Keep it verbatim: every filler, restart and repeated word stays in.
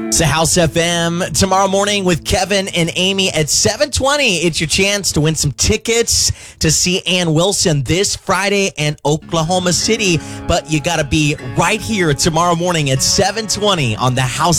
It's the House F M tomorrow morning with Kevin and Amy at seven twenty. It's your chance to win some tickets to see Ann Wilson this Friday in Oklahoma City. But you got to be right here tomorrow morning at seven twenty on the House